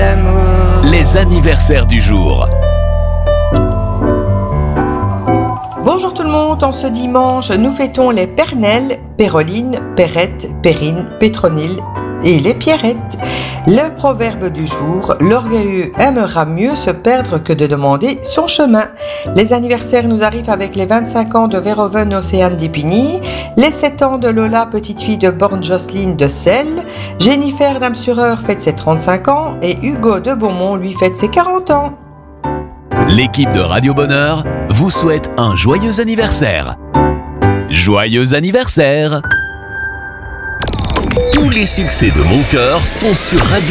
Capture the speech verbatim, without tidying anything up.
l'amour. Les anniversaires du jour. Bonjour tout le monde, en ce dimanche, nous fêtons les Pernelle, Péroline, Perrette, Perrine, Pétronille et les Pierrettes. Le proverbe du jour, l'orgueilleux aimera mieux se perdre que de demander son chemin. Les anniversaires nous arrivent avec les vingt-cinq ans de Verhoeven Océane d'Épigny, les sept ans de Lola, petite fille de Borne Jocelyne de Celle, Jennifer d'Amsureur fête ses trente-cinq ans et Hugo de Beaumont lui fête ses quarante ans. L'équipe de Radio Bonheur vous souhaite un joyeux anniversaire. Joyeux anniversaire! Tous les succès de mon cœur sont sur Radio